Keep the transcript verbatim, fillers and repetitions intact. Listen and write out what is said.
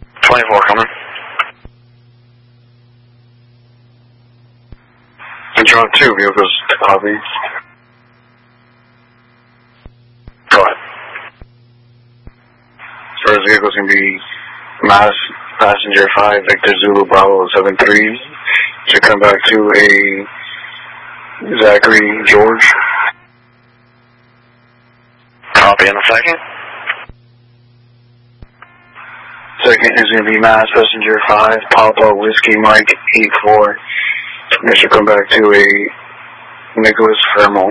twenty-four coming. Control two vehicles to copy. Go ahead. First vehicle is going to be Mass Passenger five, Victor Zulu Bravo seven three. Should come back to a Zachary George. Copy in a second. Second is going to be Mass Passenger five, Papa Whiskey Mike eight four. It should come back to a Nicholas Fermo.